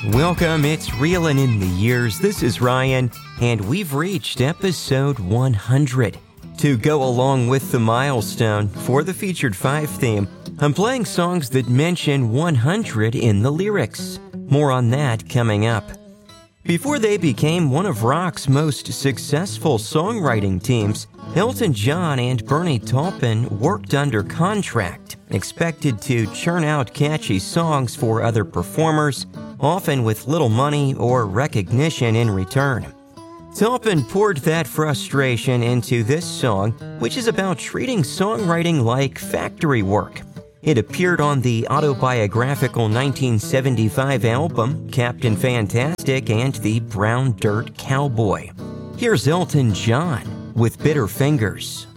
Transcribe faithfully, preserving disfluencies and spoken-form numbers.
Welcome, it's Reelin' in the Years. This is Ryan, and we've reached episode one hundred. To go along with the milestone for the Featured Five theme, I'm playing songs that mention one hundred in the lyrics. More on that coming up. Before they became one of rock's most successful songwriting teams, Elton John and Bernie Taupin worked under contract, expected to churn out catchy songs for other performers, often with little money or recognition in return. Taupin poured that frustration into this song, which is about treating songwriting like factory work. It appeared on the autobiographical nineteen seventy-five album Captain Fantastic and the Brown Dirt Cowboy. Here's Elton John with Bitter Fingers.